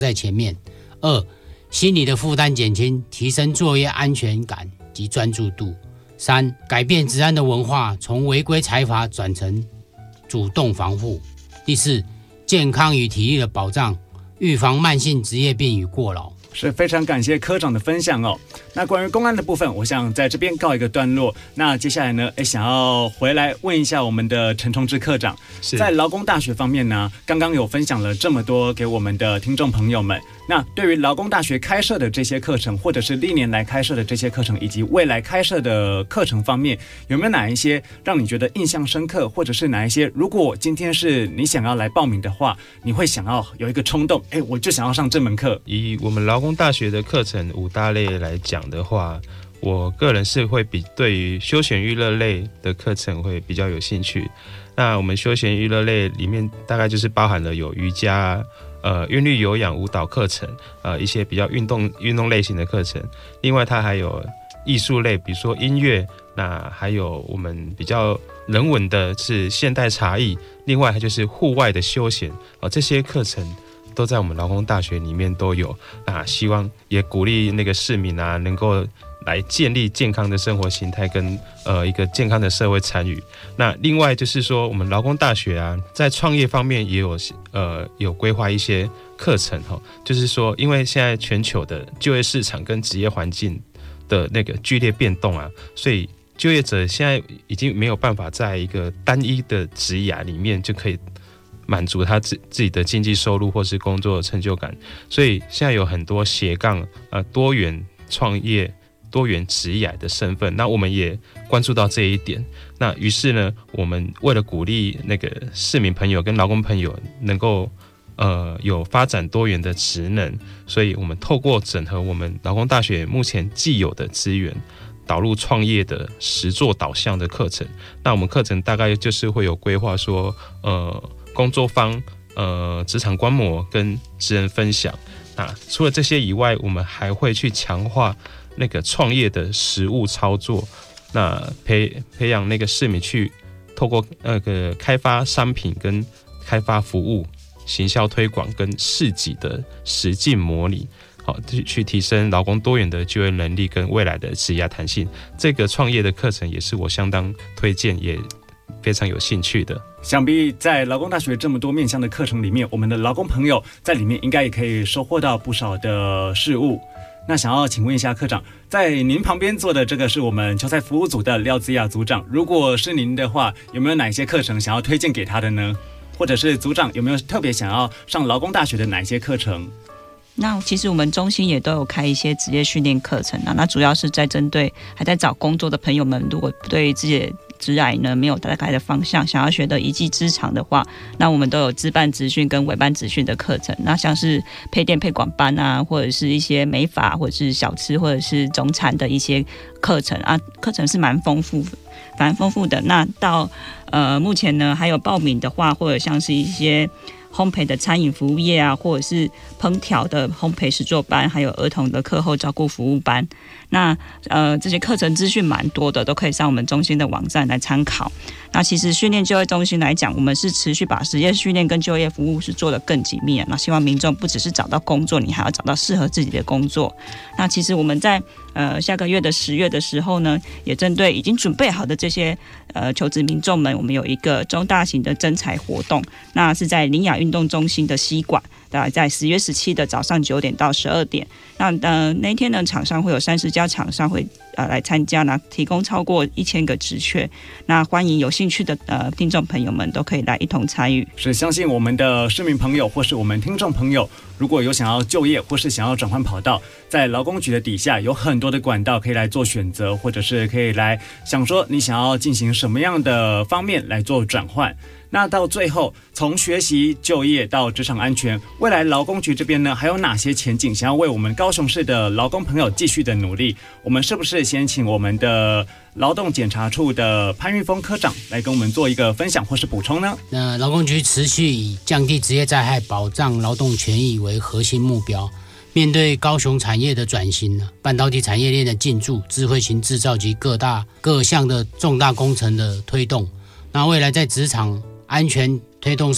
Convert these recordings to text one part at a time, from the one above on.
在前面。2、心理的负担减轻，提升作业安全感及专注度。3、改变职安的文化，从违规裁罚转成主动防护。第4，健康与体力的保障，预防慢性职业病与过劳。 是非常感谢科长的分享哦。那关于公安的部分，我想在这边告一个段落。那接下来呢，想要回来问一下我们的陈崇志科长，在劳工大学方面呢，刚刚有分享了这么多给我们的听众朋友们。那对于劳工大学开设的这些课程，或者是历年来开设的这些课程，以及未来开设的课程方面，有没有哪一些让你觉得印象深刻，或者是哪一些，如果今天是你想要来报名的话，你会想要有一个冲动，我就想要上这门课。 以我们劳工大学的课程5大类来讲的话，我个人是会对于休闲娱乐类的课程会比较有兴趣。那我们休闲娱乐类里面大概就是包含了有瑜伽、韵律有氧舞蹈课程，一些比较运动类型的课程。另外它还有艺术类，比如说音乐，那还有我们比较人文的是现代茶艺，另外还就是户外的休闲，这些课程都在我们劳工大学里面都有。那希望也鼓励那个市民啊，能够来建立健康的生活形态跟一个健康的社会参与。那另外就是说，我们劳工大学啊，在创业方面也有规划一些课程哈，就是说，因为现在全球的就业市场跟职业环境的那个剧烈变动啊，所以就业者现在已经没有办法在一个单一的职涯里面就可以满足他自己的经济收入或是工作的成就感，所以现在有很多斜杠多元创业、多元职业的身份。那我们也关注到这一点，那于是呢，我们为了鼓励那个市民朋友跟劳工朋友能够有发展多元的职能，所以我们透过整合我们劳工大学目前既有的资源，导入创业的实作导向的课程。那我们课程大概就是会有规划说，工作坊、职场观摩跟职人分享。那除了这些以外，我们还会去强化那个创业的实务操作，那培养那个市民去透过那个开发商品跟开发服务、行销推广跟市集的实境模拟，好去提升劳工多元的就业能力跟未来的职业弹性。这个创业的课程也是我相当推荐，也非常有兴趣的。 想必在劳工大学这么多面向的课程里面，我们的劳工朋友在里面应该也可以收获到不少的事物。那想要请问一下科长，在您旁边坐的这个是我们球赛服务组的廖姿雅组长，如果是您的话，有没有哪些课程想要推荐给他的呢？或者是组长有没有特别想要上劳工大学的哪一些课程？ 那其实我们中心也都有开一些职业训练课程啊，那主要是在针对还在找工作的朋友们，如果对自己的职涯呢没有大概的方向，想要学的一技之长的话，那我们都有自办职训跟委办职训的课程。那像是配电配管班啊，或者是一些美发，或者是小吃，或者是中餐的一些课程啊，课程是蛮丰富的。那到目前呢，还有报名的话，或者像是一些烘焙的餐饮服务业啊，或者是烹调的烘焙实作班，还有儿童的课后照顾服务班。那这些课程资讯蛮多的，都可以上我们中心的网站来参考。那其实训练就业中心来讲，我们是持续把职业训练跟就业服务是做得更紧密的。那希望民众不只是找到工作，你还要找到适合自己的工作。那其实我们在下个月的10月的时候呢，也针对已经准备好的这些求职民众们，我们有一个中大型的征才活动，那是在林雅运动中心的西馆，大概在10月17的早上9点到12点。那一天呢，厂商会有30家厂商会来参加呢，提供超过1000个职缺。那欢迎有兴趣的听众朋友们都可以来一同参与。 是相信我们的市民朋友或是我们听众朋友，如果有想要就业或是想要转换跑道，在劳工局的底下有很多的管道可以来做选择，或者是可以来想说你想要进行什么样的方面来做转换。那到最后，从学习、就业到职场安全，未来劳工局这边呢，还有哪些前景想要为我们高雄市的劳工朋友继续的努力？我们是不是先请我们的劳动检查处的潘玉峰科长来跟我们做一个分享或是补充呢？ 那劳工局持续以降低职业灾害、保障劳动权益为核心目标。面对高雄产业的转型，半导体产业链的进驻、智慧型制造及各项的重大工程的推动，那未来在职场安全推动上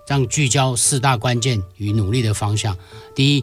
这样聚焦4大关键与努力的方向。第一，